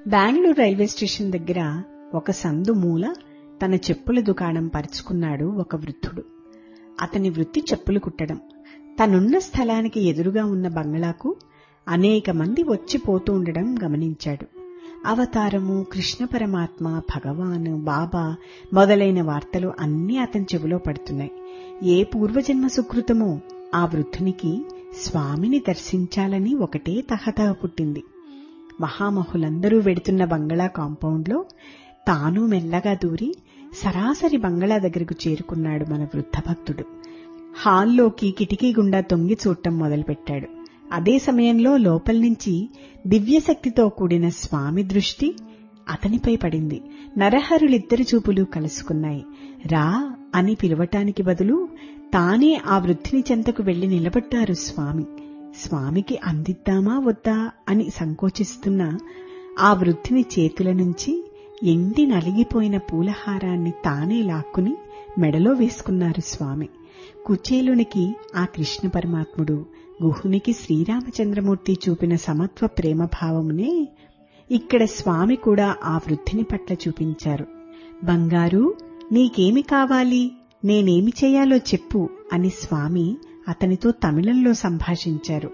Bengaluru railway station దగ్గర ఒక సందు మూల తన చెప్పుల దుకాణం పరుచుకున్నాడు ఒక వృద్ధుడు. అతని వృత్తి చెప్పులు కుట్టడం. తనున్న స్థలానికి ఎదురుగా ఉన్న బంగ్లాకు అనేక మంది వచ్చిపోతూ ఉండడం గమనించాడు. అవతారము, కృష్ణ పరమాత్మ, భగవాన్, బాబా మొదలైన వార్తలు అన్నీ అతని చెవిలో పడుతున్నాయి. ఏ పూర్వజన్మ సుకృతమో ఆ వృద్ధునికి స్వామిని దర్శించాలని ఒకటే తహతహ పుట్టింది. మహామహులందరూ వెడుతున్న బంగళా కాంపౌండ్లో తాను మెల్లగా దూరి సరాసరి బంగళా దగ్గరకు చేరుకున్నాడు మన వృద్ధ భక్తుడు. హాల్లోకి కిటికీ గుండా తొంగి చూడటం మొదలుపెట్టాడు. అదే సమయంలో లోపల నుంచి దివ్యశక్తితో కూడిన స్వామి దృష్టి అతనిపై పడింది. నరహరులిద్దరి చూపులు కలుసుకున్నాయి. రా అని పిలవటానికి బదులు తానే ఆ వృద్ధిని చెంతకు వెళ్లి నిలబడ్డారు స్వామి. స్వామికి అందిద్దామా వద్దా అని సంకోచిస్తున్న ఆ వృద్ధిని చేతుల నుంచి ఎండి నలిగిపోయిన పూలహారాన్ని తానే లాక్కుని మెడలో వేసుకున్నారు స్వామి. కుచేలునికి ఆ కృష్ణ పరమాత్ముడు, గుహునికి శ్రీరామచంద్రమూర్తి చూపిన సమత్వ ప్రేమభావమునే ఇక్కడ స్వామి కూడా ఆ వృద్ధిని పట్ల చూపించారు. బంగారు, నీకేమి కావాలి, నేనేమి చేయాలో చెప్పు అని స్వామి అతనితో తమిళంలో సంభాషించారు.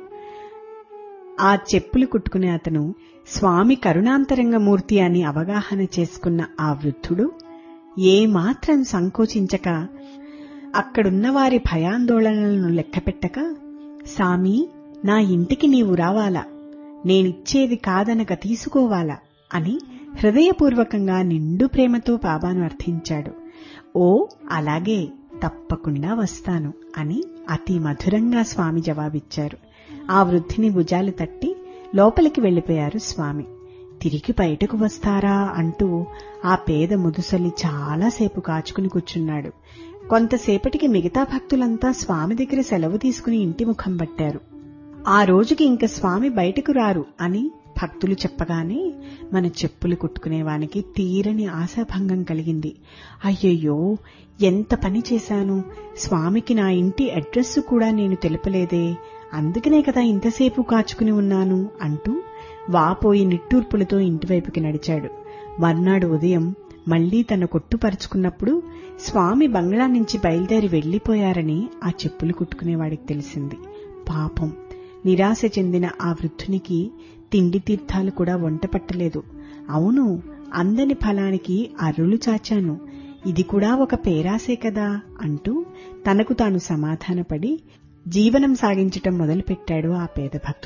ఆ చెప్పులు కుట్టుకునే అతను స్వామి కరుణాంతరంగమూర్తి అని అవగాహన చేసుకున్న ఆ వృద్ధుడు ఏమాత్రం సంకోచించక, అక్కడున్న వారి భయాందోళనలను లెక్కపెట్టక, సామీ, నా ఇంటికి నీవు రావాలా, నేనిచ్చేది కాదనక తీసుకోవాలా అని హృదయపూర్వకంగా నిండు ప్రేమతో బాబాను అర్థించాడు. ఓ అలాగే, తప్పకుండా వస్తాను అని అతి మధురంగా స్వామి జవాబిచ్చారు. ఆ వృద్ధిని భుజాలు తట్టి లోపలికి వెళ్లిపోయారు స్వామి. తిరిగి బయటకు వస్తారా అంటూ ఆ పేద ముదుసలి చాలాసేపు కాచుకుని కూర్చున్నాడు. కొంతసేపటికి మిగతా భక్తులంతా స్వామి దగ్గర సెలవు తీసుకుని ఇంటి ముఖం పట్టారు. ఆ రోజుకి ఇంక స్వామి బయటకు రారు అని భక్తులు చెప్పగానే మన చెప్పులు కుట్టుకునేవానికి తీరని ఆశాభంగం కలిగింది. అయ్యయ్యో, ఎంత పని చేశాను, స్వామికి నా ఇంటి అడ్రస్ కూడా నేను తెలుపలేదే, అందుకనే కదా ఇంతసేపు కాచుకుని ఉన్నాను అంటూ వాపోయి నిట్టూర్పులతో ఇంటివైపుకి నడిచాడు. మర్నాడు ఉదయం మళ్లీ తన కొట్టుపరుచుకున్నప్పుడు స్వామి బంగ్లా నుంచి బయలుదేరి వెళ్లిపోయారని ఆ చెప్పులు కుట్టుకునేవాడికి తెలిసింది. పాపం, నిరాశ చెందిన ఆ వృద్ధునికి తిండి తీర్థాలు కూడా వంట పట్టలేదు. అవును, అందని ఫలానికి అర్రులు చాచాను, ఇది కూడా ఒక పేరాసే కదా అంటూ తనకు తాను సమాధానపడి జీవనం సాగించటం మొదలుపెట్టాడు ఆ పేద భక్తుడు.